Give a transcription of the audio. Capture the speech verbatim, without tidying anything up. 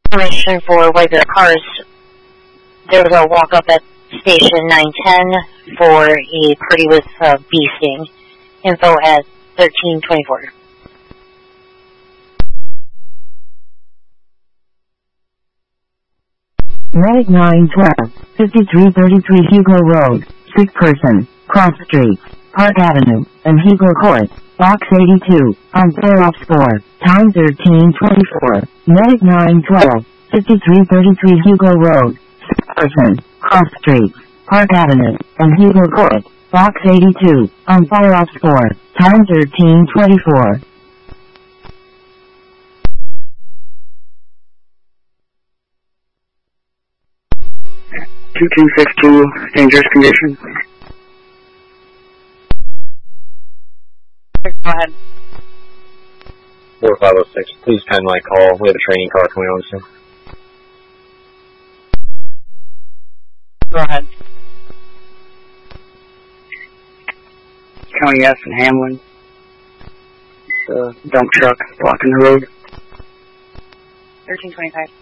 Permission for Whitebear Cars. There was a walk-up at station nine ten for a party with uh, bee sting. Info at thirteen twenty-four. Medic nine twelve, fifty-three thirty-three Hugo Road, sick person, cross streets, Park Avenue, and Hugo Court, box eighty-two, on Fair Spore, time thirteen twenty-four. Medic nine twelve, fifty-three thirty-three Hugo Road, sick person, cross streets, Park Avenue, and Hugo Court, box eighty-two, on Fair Spore, time thirteen twenty-four. two two six two, dangerous condition. Go ahead. four five oh six, please pen my call. We have a training car coming on soon. Go ahead. County F and Hamlin. The dump truck blocking the road. thirteen twenty-five.